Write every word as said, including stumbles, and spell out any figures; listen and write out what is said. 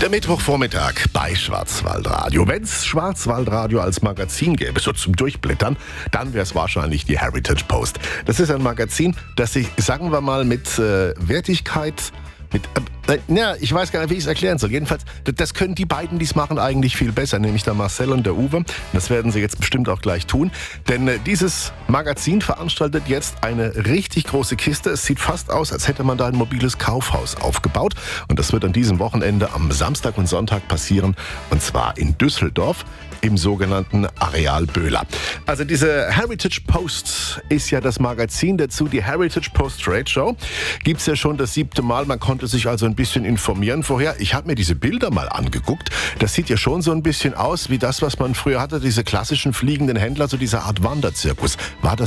Der Mittwochvormittag bei Schwarzwaldradio. Wenn es Schwarzwaldradio als Magazin gäbe, so zum Durchblättern, dann wäre es wahrscheinlich die Heritage Post. Das ist ein Magazin, das sich, sagen wir mal, mit äh, Wertigkeit, mit, äh, ja, ich weiß gar nicht, wie ich es erklären soll. Jedenfalls, das können die beiden, die es machen, eigentlich viel besser, nämlich der Marcel und der Uwe. Das werden sie jetzt bestimmt auch gleich tun, denn äh, dieses Magazin veranstaltet jetzt eine richtig große Kiste. Es sieht fast aus, als hätte man da ein mobiles Kaufhaus aufgebaut. Und das wird an diesem Wochenende am Samstag und Sonntag passieren, und zwar in Düsseldorf im sogenannten Areal Böhler. Also diese Heritage Post ist ja das Magazin dazu, die Heritage Post Trade Show. Gibt's ja schon das siebte Mal, man konnte sich also ein bisschen informieren vorher. Ich habe mir diese Bilder mal angeguckt. Das sieht ja schon so ein bisschen aus wie das, was man früher hatte, diese klassischen fliegenden Händler, so diese Art Wanderzirkus. War das